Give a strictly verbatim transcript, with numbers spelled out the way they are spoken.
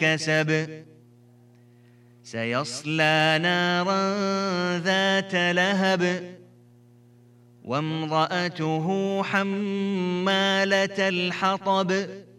كسب سيصلى نارا ذات لهب وامرأته حمالة الحطب